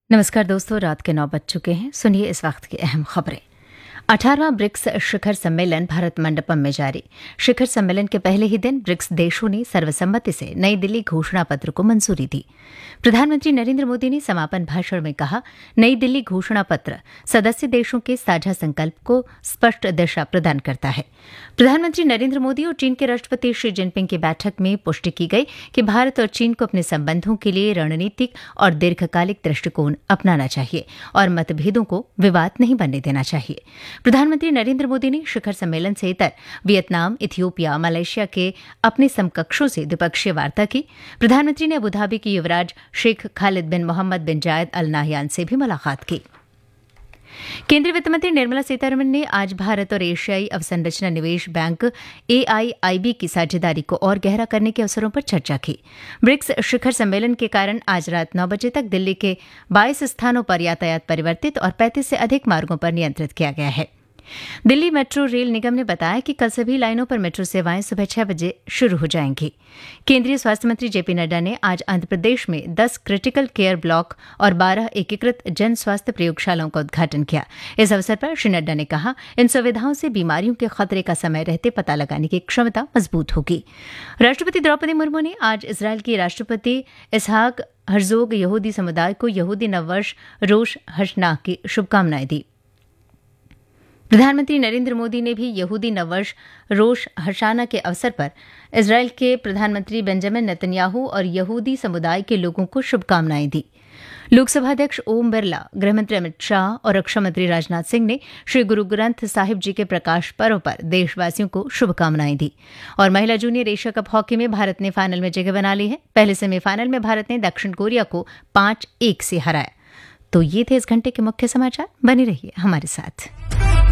नमस्कार दोस्तों, रात के 9 बज चुके हैं। सुनिए इस वक्त की अहम खबरें। 18वां ब्रिक्स शिखर सम्मेलन भारत मंडपम में जारी। शिखर सम्मेलन के पहले ही दिन ब्रिक्स देशों ने सर्वसम्मति से नई दिल्ली घोषणा पत्र को मंजूरी दी। प्रधानमंत्री नरेंद्र मोदी ने समापन भाषण में कहा, नई दिल्ली घोषणा पत्र सदस्य देशों के साझा संकल्प को स्पष्ट दिशा प्रदान करता है। प्रधानमंत्री नरेंद्र मोदी और चीन के राष्ट्रपति शी जिनपिंग की बैठक में पुष्टि की गई कि भारत और चीन को अपने संबंधों के लिए रणनीतिक और दीर्घकालिक दृष्टिकोण अपनाना चाहिए और मतभेदों को विवाद नहीं बनने देना चाहिए। प्रधानमंत्री नरेंद्र मोदी ने शिखर सम्मेलन से इतर वियतनाम, इथियोपिया, मलेशिया के अपने समकक्षों से द्विपक्षीय वार्ता की। प्रधानमंत्री ने अबुधाबी के युवराज शेख खालिद बिन मोहम्मद बिन जायद अल नाहयान से भी मुलाकात की। केंद्रीय वित्त मंत्री निर्मला सीतारमण ने आज भारत और एशियाई अवसंरचना निवेश बैंक AIIB की साझेदारी को और गहरा करने के अवसरों पर चर्चा की। ब्रिक्स शिखर सम्मेलन के कारण आज रात 9 बजे तक दिल्ली के 22 स्थानों पर यातायात परिवर्तित और 35 से अधिक मार्गों पर नियंत्रित किया गया है। दिल्ली मेट्रो रेल निगम ने बताया कि कल सभी लाइनों पर मेट्रो सेवाएं सुबह 6 बजे शुरू हो जाएंगी। केंद्रीय स्वास्थ्य मंत्री JP नड्डा ने आज आंध्र प्रदेश में 10 क्रिटिकल केयर ब्लॉक और 12 एकीकृत जन स्वास्थ्य प्रयोगशालाओं का उद्घाटन किया। इस अवसर पर श्री नड्डा ने कहा, इन सुविधाओं से बीमारियों के खतरे का समय रहते पता लगाने की क्षमता मजबूत होगी। राष्ट्रपति द्रौपदी मुर्मू ने आज इजरायल की राष्ट्रपति इसहाक हर्जोग यहूदी समुदाय को यहूदी नववर्ष रोश हशनाह की शुभकामनाएं दी। प्रधानमंत्री नरेंद्र मोदी ने भी यहूदी नववर्ष रोश हशाना के अवसर पर इजरायल के प्रधानमंत्री बेंजामिन नेतन्याहू और यहूदी समुदाय के लोगों को शुभकामनाएं दी। लोकसभा अध्यक्ष ओम बिरला, गृहमंत्री अमित शाह और रक्षा मंत्री राजनाथ सिंह ने श्री गुरु ग्रंथ साहिब जी के प्रकाश पर्व पर देशवासियों को शुभकामनाएं दी। और महिला जूनियर एशिया कप हॉकी में भारत ने फाइनल में जगह बना ली है। पहले सेमीफाइनल में भारत ने दक्षिण कोरिया को 5-1 से हराया। तो ये थे इस घंटे के मुख्य समाचार। बने रहिए हमारे साथ।